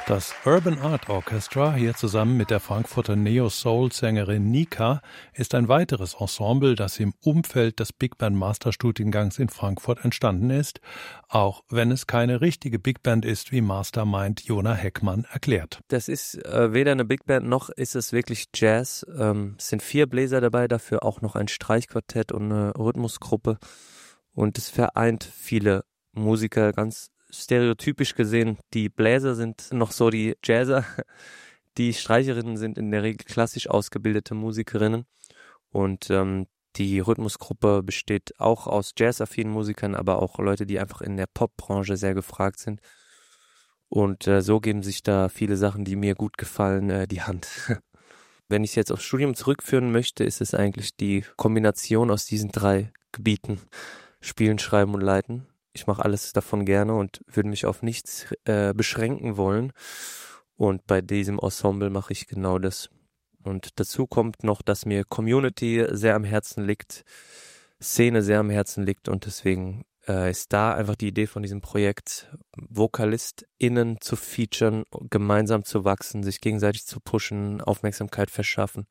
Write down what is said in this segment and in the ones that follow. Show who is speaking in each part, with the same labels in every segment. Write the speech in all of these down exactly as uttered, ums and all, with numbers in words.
Speaker 1: Das Urban Art Orchestra, hier zusammen mit der Frankfurter Neo-Soul-Sängerin Nika, ist ein weiteres Ensemble, das im Umfeld des Big Band Masterstudiengangs in Frankfurt entstanden ist, auch wenn es keine richtige Big Band ist, wie Mastermind Jona Heckmann erklärt.
Speaker 2: Das ist äh, weder eine Big Band noch ist es wirklich Jazz. Ähm, es sind vier Bläser dabei, dafür auch noch ein Streichquartett und eine Rhythmusgruppe. Und es vereint viele Musiker ganz stereotypisch gesehen. Die Bläser sind noch so die Jazzer, die Streicherinnen sind in der Regel klassisch ausgebildete Musikerinnen und ähm, die Rhythmusgruppe besteht auch aus jazzaffinen Musikern, aber auch Leute, die einfach in der Popbranche sehr gefragt sind. Und äh, so geben sich da viele Sachen, die mir gut gefallen, äh, die Hand. Wenn ich es jetzt aufs Studium zurückführen möchte, ist es eigentlich die Kombination aus diesen drei Gebieten: Spielen, Schreiben und Leiten. Ich mache alles davon gerne und würde mich auf nichts äh, beschränken wollen. Und bei diesem Ensemble mache ich genau das. Und dazu kommt noch, dass mir Community sehr am Herzen liegt, Szene sehr am Herzen liegt. Und deswegen äh, ist da einfach die Idee von diesem Projekt, VokalistInnen zu featuren, gemeinsam zu wachsen, sich gegenseitig zu pushen, Aufmerksamkeit verschaffen.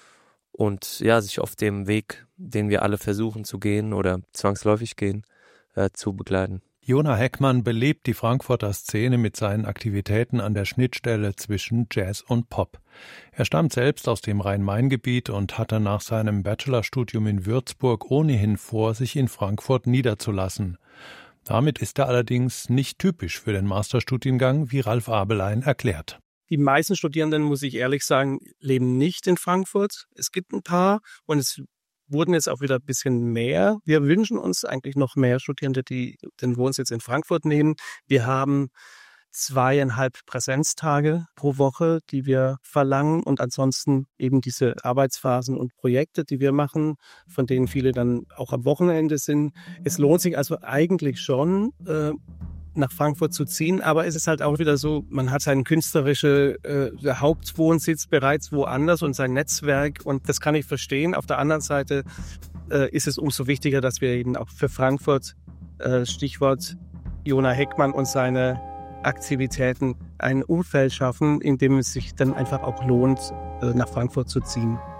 Speaker 2: Und ja, sich auf dem Weg, den wir alle versuchen zu gehen oder zwangsläufig gehen, zu begleiten.
Speaker 1: Jona Heckmann belebt die Frankfurter Szene mit seinen Aktivitäten an der Schnittstelle zwischen Jazz und Pop. Er stammt selbst aus dem Rhein-Main-Gebiet und hatte nach seinem Bachelorstudium in Würzburg ohnehin vor, sich in Frankfurt niederzulassen. Damit ist er allerdings nicht typisch für den Masterstudiengang, wie Ralf Abelein erklärt.
Speaker 3: Die meisten Studierenden, muss ich ehrlich sagen, leben nicht in Frankfurt. Es gibt ein paar und es wurden jetzt auch wieder ein bisschen mehr. Wir wünschen uns eigentlich noch mehr Studierende, die den Wohnsitz in Frankfurt nehmen. Wir haben zweieinhalb Präsenztage pro Woche, die wir verlangen und ansonsten eben diese Arbeitsphasen und Projekte, die wir machen, von denen viele dann auch am Wochenende sind. Es lohnt sich also eigentlich schon, äh, nach Frankfurt zu ziehen, aber es ist halt auch wieder so, man hat seinen künstlerischen äh, Hauptwohnsitz bereits woanders und sein Netzwerk und das kann ich verstehen. Auf der anderen Seite äh, ist es umso wichtiger, dass wir eben auch für Frankfurt, äh, Stichwort Jona Heckmann und seine Aktivitäten, ein Umfeld schaffen, in dem es sich dann einfach auch lohnt, äh, nach Frankfurt zu ziehen.